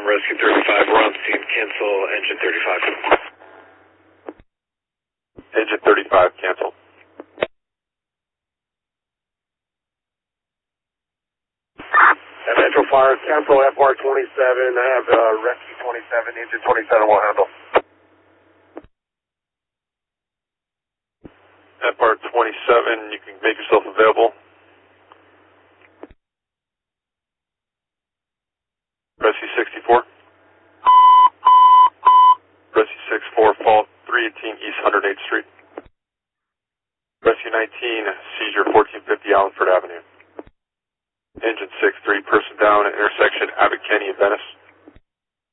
Rescue 35, we're on scene, cancel engine 35. Engine 35, cancel. Metro Fire, cancel FR27, I have Rescue 27, engine 27 will handle. FR27, you can make yourself available. Rescue 64. Rescue 64, fault 318 East 108th Street. Rescue 19, seizure 1450 Allenford Avenue. Engine 63, person down at intersection Abbott Kenny and Venice.